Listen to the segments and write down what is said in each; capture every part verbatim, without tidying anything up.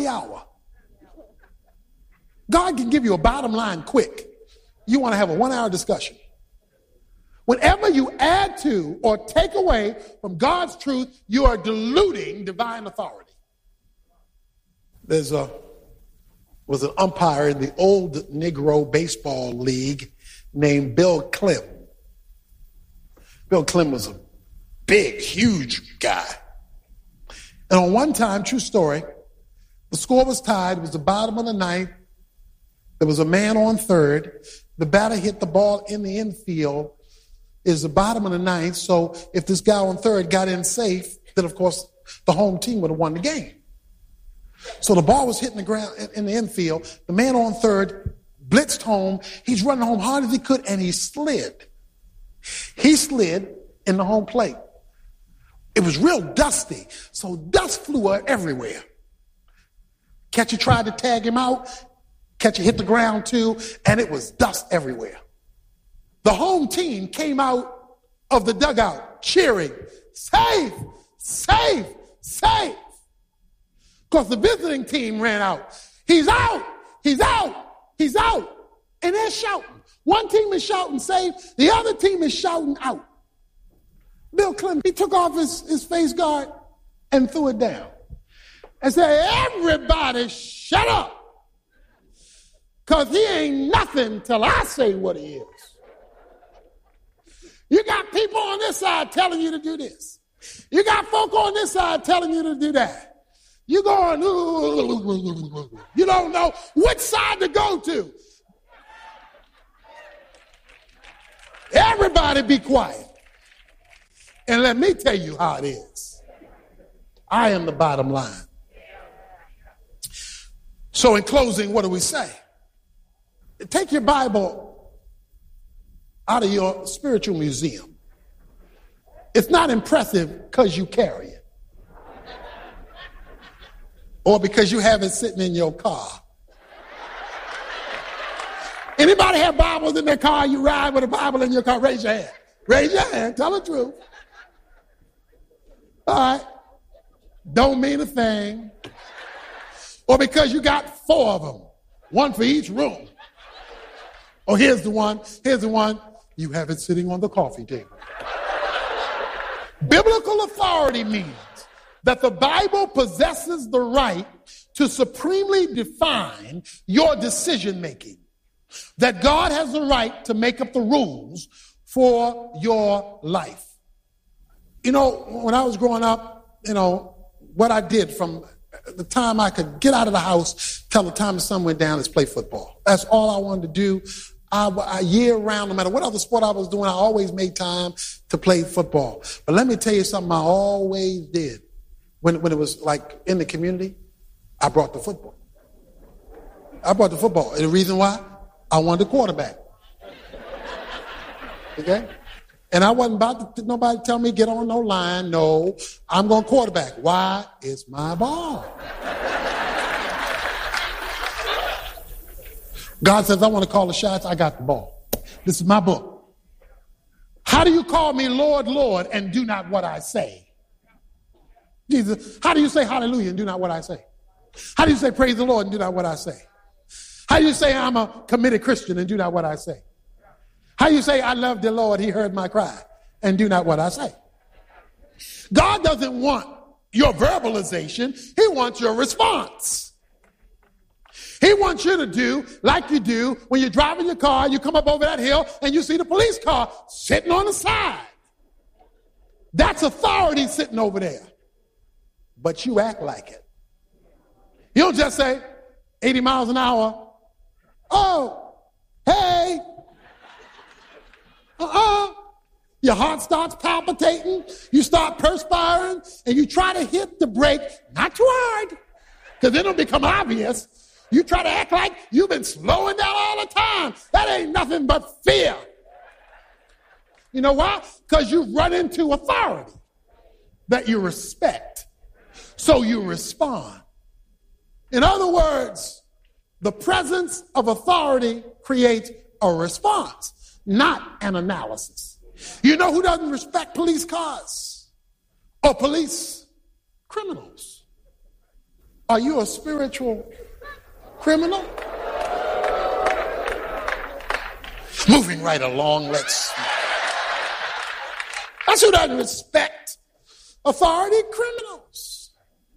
hour. God can give you a bottom line quick. You want to have a one-hour discussion. Whenever you add to or take away from God's truth, you are diluting divine authority. There's a was an umpire in the old Negro baseball league named Bill Clem. Bill Clem was a big, huge guy. And on one time, true story, the score was tied. It was the bottom of the ninth. There was a man on third. The batter hit the ball in the infield. Is the bottom of the ninth. So if this guy on third got in safe, then of course the home team would have won the game. So the ball was hitting the ground in the infield. The man on third blitzed home. He's running home hard as he could, and he slid. He slid in the home plate. It was real dusty, so dust flew everywhere. Catcher tried to tag him out. Catcher hit the ground too, and it was dust everywhere. The home team came out of the dugout cheering, "Safe, safe, safe." Because the visiting team ran out. "He's out, he's out, he's out." And they're shouting. One team is shouting safe, the other team is shouting out. Bill Clinton, he took off his, his face guard and threw it down and said, "Everybody shut up, because he ain't nothing till I say what he is." You got people on this side telling you to do this. You got folk on this side telling you to do that. You going, ooh, you don't know which side to go to. Everybody be quiet. And let me tell you how it is. I am the bottom line. So in closing, what do we say? Take your Bible out of your spiritual museum. It's not impressive because you carry it. Or because you have it sitting in your car. Anybody have Bibles in their car? You ride with a Bible in your car? Raise your hand. Raise your hand. Tell the truth. All right. Don't mean a thing. Or because you got four of them. One for each room. Oh, here's the one. Here's the one. You have it sitting on the coffee table. Biblical authority means that the Bible possesses the right to supremely define your decision making. That God has the right to make up the rules for your life. You know, when I was growing up, you know, what I did from the time I could get out of the house till the time the sun went down is play football. That's all I wanted to do. I, I, year round, no matter what other sport I was doing, I always made time to play football. But let me tell you something I always did. When, when it was like in the community, I brought the football. I brought the football. And the reason why? I wanted the quarterback. Okay? And I wasn't about to nobody tell me get on no line. No, I'm going quarterback. Why? It's my ball. God says, I want to call the shots. I got the ball. This is my book. How do you call me Lord, Lord, and do not what I say? Jesus, how do you say hallelujah and do not what I say? How do you say praise the Lord and do not what I say? How do you say I'm a committed Christian and do not what I say? How do you say I love the Lord, he heard my cry, and do not what I say? God doesn't want your verbalization. He wants your response. He wants you to do like you do when you're driving your car, you come up over that hill and you see the police car sitting on the side. That's authority sitting over there. But you act like it. You don't just say eighty miles an hour. Oh, hey. Uh-uh. Your heart starts palpitating. You start perspiring. And you try to hit the brake. Not too hard. Because then it'll become obvious. You try to act like you've been slowing down all the time. That ain't nothing but fear. You know why? Because you've run into authority that you respect. So you respond. In other words, the presence of authority creates a response, not an analysis. You know who doesn't respect police cars or police criminals? Are you a spiritual criminal? Moving right along, let's... That's who doesn't respect authority, criminals.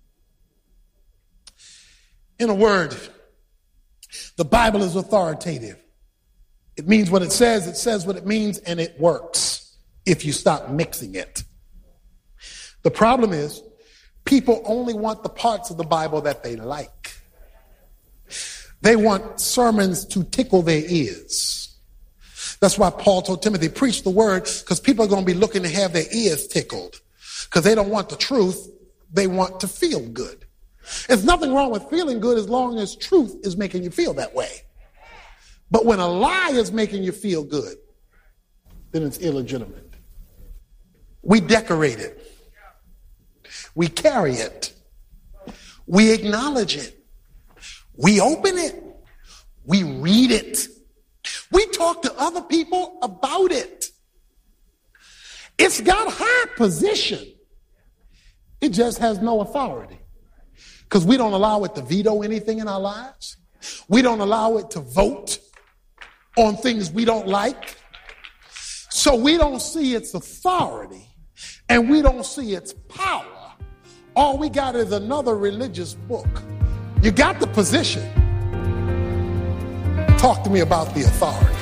In a word, the Bible is authoritative. It means what it says, it says what it means, and it works if you stop mixing it. The problem is, people only want the parts of the Bible that they like. They want sermons to tickle their ears. That's why Paul told Timothy, preach the word, because people are going to be looking to have their ears tickled. Because they don't want the truth, they want to feel good. There's nothing wrong with feeling good as long as truth is making you feel that way. But when a lie is making you feel good, then it's illegitimate. We decorate it. We carry it. We acknowledge it. We open it. We read it. We talk to other people about it. It's got high position. It just has no authority. Because we don't allow it to veto anything in our lives. We don't allow it to vote on things we don't like. So we don't see its authority and we don't see its power. All we got is another religious book. You got the position. Talk to me about the authority.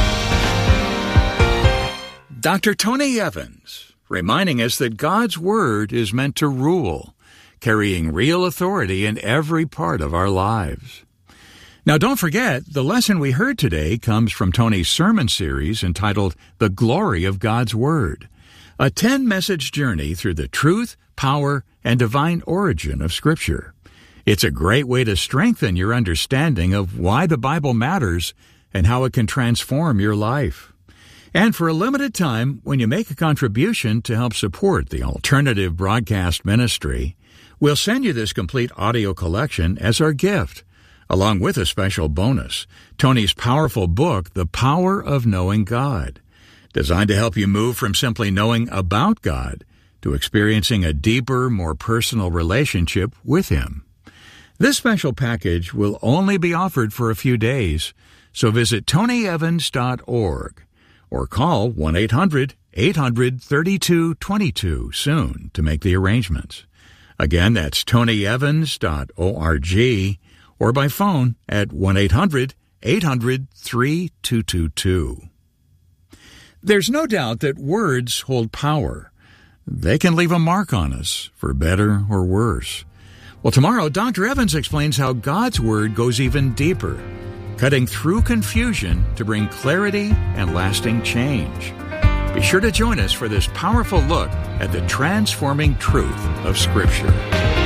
Doctor Tony Evans, reminding us that God's Word is meant to rule, carrying real authority in every part of our lives. Now, don't forget, the lesson we heard today comes from Tony's sermon series entitled The Glory of God's Word, a ten-message journey through the truth, power, and divine origin of Scripture. It's a great way to strengthen your understanding of why the Bible matters and how it can transform your life. And for a limited time, when you make a contribution to help support the alternative broadcast ministry, we'll send you this complete audio collection as our gift, along with a special bonus, Tony's powerful book, The Power of Knowing God, designed to help you move from simply knowing about God to experiencing a deeper, more personal relationship with Him. This special package will only be offered for a few days, so visit tony evans dot org or call one eight hundred eight hundred thirty-two twenty-two soon to make the arrangements. Again, that's tony evans dot org or by phone at one eight hundred eight hundred three two two two. There's no doubt that words hold power. They can leave a mark on us, for better or worse. Well, tomorrow, Doctor Evans explains how God's Word goes even deeper, cutting through confusion to bring clarity and lasting change. Be sure to join us for this powerful look at the transforming truth of Scripture.